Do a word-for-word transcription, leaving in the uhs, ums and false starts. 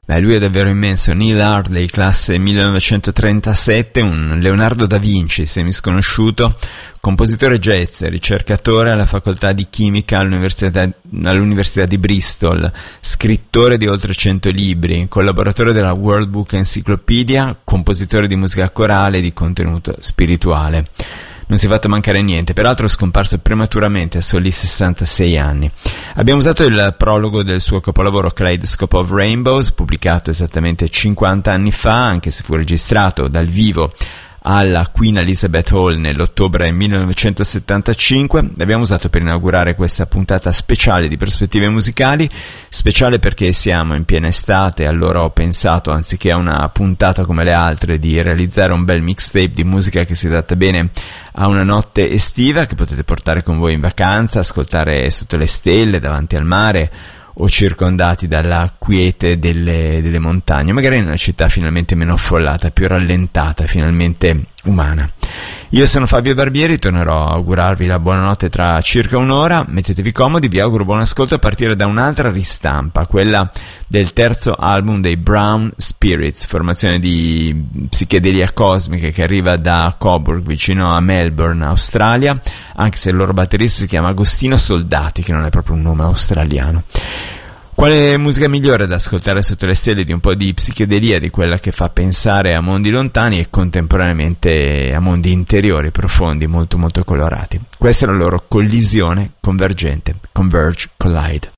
Beh, lui è davvero immenso. Neil Hardley, classe millenovecentotrentasette, un Leonardo da Vinci semisconosciuto, compositore jazz, ricercatore alla facoltà di chimica all'università, all'università di Bristol, scrittore di oltre cento libri, collaboratore della World Book Encyclopedia, compositore di musica corale e di contenuto spirituale. Non si è fatto mancare niente, peraltro è scomparso prematuramente a soli sessantasei anni. Abbiamo usato il prologo del suo capolavoro Kaleidoscope of Rainbows, pubblicato esattamente cinquanta anni fa, anche se fu registrato dal vivo alla Queen Elizabeth Hall nell'ottobre millenovecentosettantacinque. L'abbiamo usato per inaugurare questa puntata speciale di Prospettive Musicali, speciale perché siamo in piena estate, allora ho pensato, anziché a una puntata come le altre, di realizzare un bel mixtape di musica che si adatta bene a una notte estiva, che potete portare con voi in vacanza, ascoltare sotto le stelle, davanti al mare, o circondati dalla quiete delle, delle montagne, magari in una città finalmente meno affollata, più rallentata, finalmente umana. Io sono Fabio Barbieri, tornerò a augurarvi la buonanotte tra circa un'ora. Mettetevi comodi, vi auguro buon ascolto a partire da un'altra ristampa, quella del terzo album dei Brown Spirits, formazione di psichedelia cosmica che arriva da Coburg, vicino a Melbourne, Australia, anche se il loro batterista si chiama Agostino Soldati, che non è proprio un nome australiano. Quale musica migliore da ascoltare sotto le stelle di un po' di psichedelia, di quella che fa pensare a mondi lontani e contemporaneamente a mondi interiori, profondi, molto molto colorati. Questa è la loro collisione convergente, Converge, Collide.